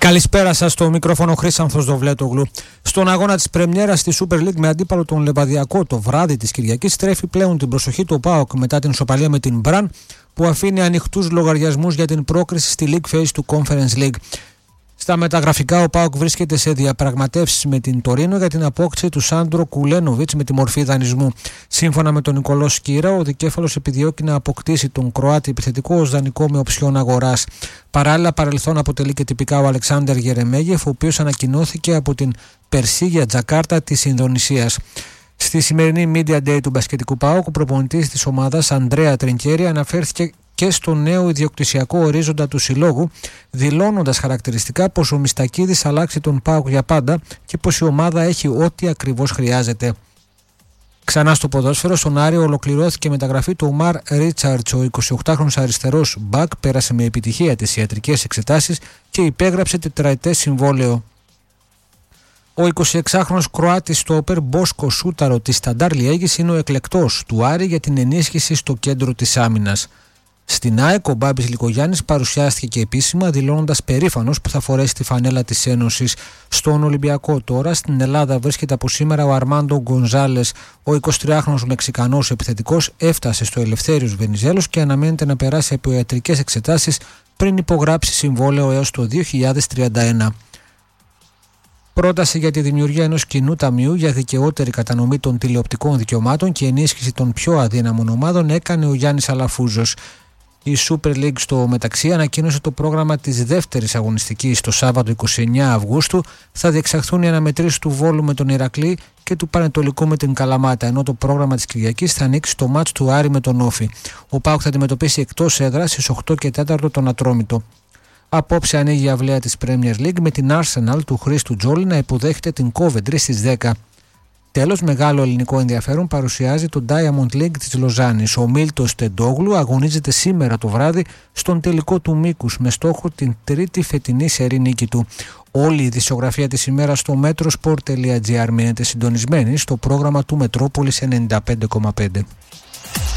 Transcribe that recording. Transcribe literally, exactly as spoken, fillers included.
Καλησπέρα σας, στο μικρόφωνο Χρήσανθος Δοβλέτογλου. Στον αγώνα της Πρεμιέρας στη Super League με αντίπαλο τον Λεβαδιακό το βράδυ της Κυριακής στρέφει πλέον την προσοχή του ΠΑΟΚ μετά την ισοπαλία με την Μπραν, που αφήνει ανοιχτούς λογαριασμούς για την πρόκριση στη League Phase του Conference League. Στα μεταγραφικά, ο ΠΑΟΚ βρίσκεται σε διαπραγματεύσεις με την Τωρίνο για την απόκτηση του Σάντρο Κουλένοβιτς με τη μορφή δανεισμού. Σύμφωνα με τον Νικολό Σκύρα, ο δικέφαλος επιδιώκει να αποκτήσει τον Κροάτι επιθετικό ως δανεικό με οψιόν αγοράς. Παράλληλα, παρελθόν αποτελεί και τυπικά ο Αλεξάνδερ Γερεμέγεφ, ο οποίος ανακοινώθηκε από την Περσίγια Τζακάρτα της Ινδονησίας. Στη σημερινή Media Day του μπασκετικού ΠΑΟΚ, ο προπονητής της ομάδας Ανδρέα Τρινκέρι αναφέρθηκε και στο νέο ιδιοκτησιακό ορίζοντα του συλλόγου, δηλώνοντας χαρακτηριστικά πως ο Μιστακίδης αλλάξει τον ΠΑΟΚ για πάντα και πως η ομάδα έχει ό,τι ακριβώς χρειάζεται. Ξανά στο ποδόσφαιρο, στον Άρη ολοκληρώθηκε η μεταγραφή του Ομάρ Ρίτσαρτς. Ο εικοσιοκτάχρονος αριστερός μπακ πέρασε με επιτυχία τις ιατρικές εξετάσεις και υπέγραψε τετραετές συμβόλαιο. Ο εικοσιεξάχρονος Κροάτης στόπερ Μπόσκο Σούταρο της Σταντάρ Λιέγης είναι ο εκλεκτός του Άρη για την ενίσχυση στο κέντρο της άμυνας. Στην ΑΕΚ, ο Μπάμπης Λικογιάννης παρουσιάστηκε και επίσημα, δηλώνοντας περήφανος που θα φορέσει τη φανέλα της Ένωσης. Στον Ολυμπιακό τώρα, στην Ελλάδα, βρίσκεται από σήμερα ο Αρμάντο Γκονζάλες. Ο εικοσιτριάχρονος Μεξικανός επιθετικός έφτασε στο Ελευθέριος Βενιζέλος και αναμένεται να περάσει από ιατρικές εξετάσεις πριν υπογράψει συμβόλαιο έως το δύο χιλιάδες τριάντα ένα. Πρόταση για τη δημιουργία ενός κοινού ταμείου για δικαιότερη κατανομή των τηλεοπτικών δικαιωμάτων και ενίσχυση των πιο αδύναμων ομάδων έκανε ο Γιάννης Αλαφούζος. Η Super League στο μεταξύ ανακοίνωσε το πρόγραμμα της δεύτερης αγωνιστικής. Το Σάββατο εικοστή ενάτη Αυγούστου θα διεξαχθούν οι αναμετρήσεις του Βόλου με τον Ηρακλή και του Πανετολικού με την Καλαμάτα, ενώ το πρόγραμμα της Κυριακής θα ανοίξει το μάτς του Άρη με τον Όφη. Ο ΠΑΟΚ θα αντιμετωπίσει εκτός έδρας στις οκτώ και τέσσερα τον Ατρόμητο. Απόψε ανοίγει η αυλαία της Premier League με την Arsenal του Χρήστου Τζόλι να υποδέχεται την Coventry στις δέκα. Τέλος, μεγάλο ελληνικό ενδιαφέρον παρουσιάζει το Diamond League της Λοζάνης. Ο Μίλτος Τεντόγλου αγωνίζεται σήμερα το βράδυ στον τελικό του μήκους με στόχο την τρίτη φετινή σερί νίκη του. Όλη η ειδησιογραφία της ημέρας στο metrosport τελεία gr. Μείνετε συντονισμένοι στο πρόγραμμα του Μετρόπολης ενενήντα πέντε κόμμα πέντε.